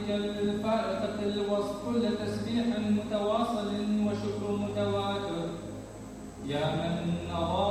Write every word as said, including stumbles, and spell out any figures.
معانيك الفائقة الوصف كل تسبيح متواصل وشكر متواتر. يا من أضاء